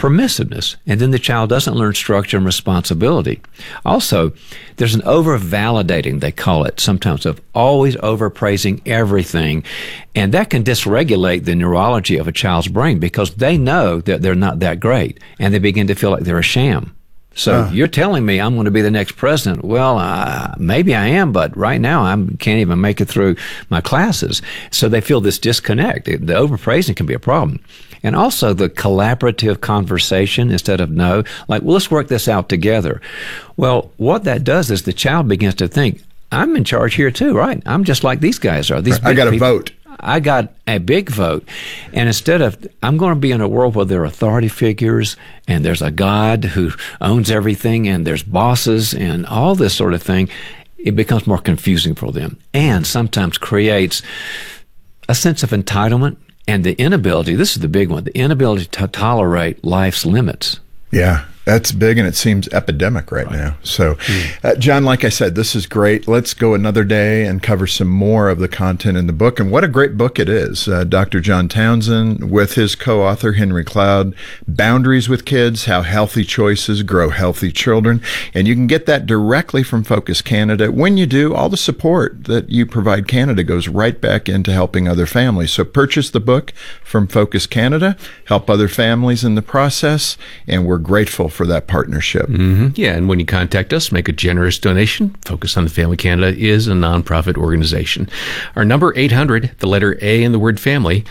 permissiveness, and then the child doesn't learn structure and responsibility. Also, there's an over-validating, they call it sometimes, of always over-praising everything, and that can dysregulate the neurology of a child's brain because they know that they're not that great, and they begin to feel like they're a sham. So you're telling me I'm going to be the next president. Well, maybe I am, but right now I can't even make it through my classes. So they feel this disconnect. The overpraising can be a problem. And also the collaborative conversation instead of no, like, well, let's work this out together. Well, what that does is the child begins to think, I'm in charge here too, right? I'm just like these guys are. I got a vote. I got a big vote. And instead of, I'm going to be in a world where there are authority figures and there's a God who owns everything and there's bosses and all this sort of thing, it becomes more confusing for them and sometimes creates a sense of entitlement and the inability, this is the big one, the inability to tolerate life's limits. Yeah. That's big, and it seems epidemic right now. So, John, like I said, this is great. Let's go another day and cover some more of the content in the book. And what a great book it is. Dr. John Townsend with his co-author, Henry Cloud, Boundaries with Kids, How Healthy Choices Grow Healthy Children. And you can get that directly from Focus Canada. When you do, all the support that you provide Canada goes right back into helping other families. So purchase the book from Focus Canada, help other families in the process, and we're grateful for that partnership. Mm-hmm. Yeah, and when you contact us, make a generous donation. Focus on the Family Canada is a nonprofit organization. Our number, 800, the letter A in the word family,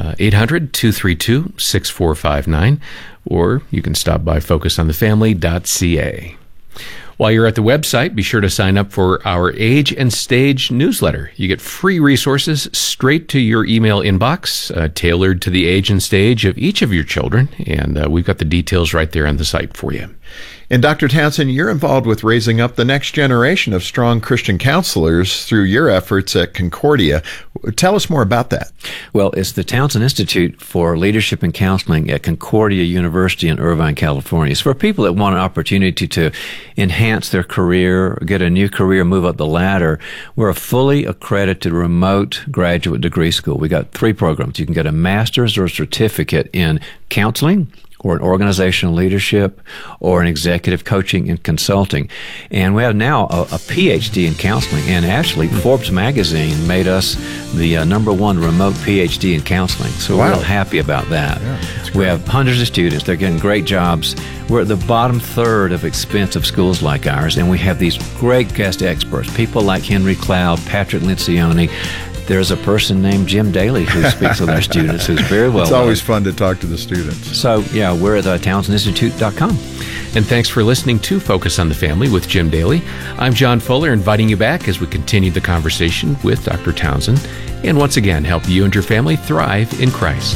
800-232-6459, or you can stop by focusonthefamily.ca. While you're at the website, be sure to sign up for our Age and Stage newsletter. You get free resources straight to your email inbox, tailored to the age and stage of each of your children, and we've got the details right there on the site for you. And Dr. Townsend, you're involved with raising up the next generation of strong Christian counselors through your efforts at Concordia. Tell us more about that. Well, it's the Townsend Institute for Leadership and Counseling at Concordia University in Irvine, California. It's for people that want an opportunity to enhance their career, get a new career, move up the ladder. We're a fully accredited remote graduate degree school. We got 3 programs. You can get a master's or a certificate in counseling, or in organizational leadership, or in executive coaching and consulting. And we have now a PhD in counseling. And actually, Forbes magazine made us the #1 remote PhD in counseling. So we're real happy about that. Yeah, we have hundreds of students. They're getting great jobs. We're at the bottom third of expensive schools like ours. And we have these great guest experts, people like Henry Cloud, Patrick Lencioni. There's a person named Jim Daly who speaks with our students who's very well. It's always fun to talk to the students. So, yeah, we're at TownsendInstitute.com. And thanks for listening to Focus on the Family with Jim Daly. I'm John Fuller, inviting you back as we continue the conversation with Dr. Townsend and once again help you and your family thrive in Christ.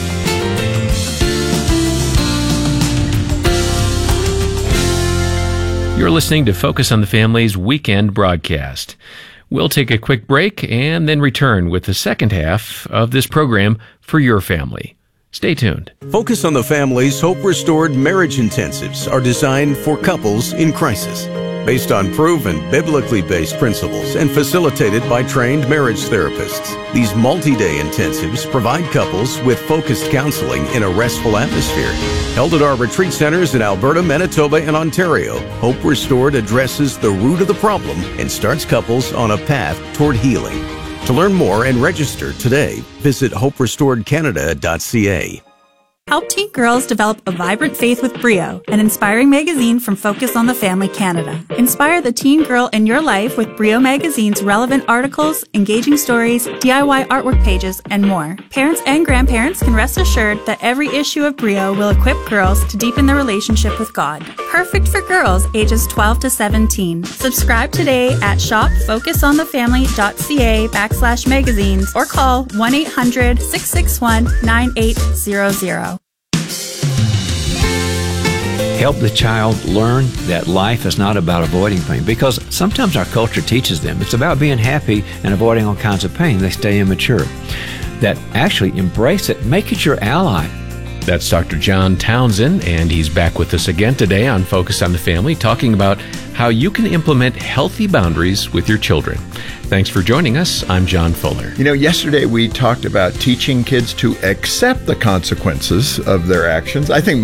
You're listening to Focus on the Family's weekend broadcast. We'll take a quick break and then return with the second half of this program for your family. Stay tuned. Focus on the Family's Hope Restored Marriage Intensives are designed for couples in crisis. Based on proven, biblically based principles and facilitated by trained marriage therapists, these multi-day intensives provide couples with focused counseling in a restful atmosphere. Held at our retreat centers in Alberta, Manitoba, and Ontario, Hope Restored addresses the root of the problem and starts couples on a path toward healing. To learn more and register today, visit hoperestoredcanada.ca. Help teen girls develop a vibrant faith with Brio, an inspiring magazine from Focus on the Family Canada. Inspire the teen girl in your life with Brio magazine's relevant articles, engaging stories, DIY artwork pages, and more. Parents and grandparents can rest assured that every issue of Brio will equip girls to deepen their relationship with God. Perfect for girls ages 12 to 17. Subscribe today at shopfocusonthefamily.ca/magazines or call 1-800-661-9800. Help the child learn that life is not about avoiding pain, because sometimes our culture teaches them it's about being happy and avoiding all kinds of pain. They stay immature. That actually embrace it, make it your ally. That's Dr. John Townsend, and he's back with us again today on Focus on the Family, talking about how you can implement healthy boundaries with your children. Thanks for joining us. I'm John Fuller. You know, yesterday we talked about teaching kids to accept the consequences of their actions. I think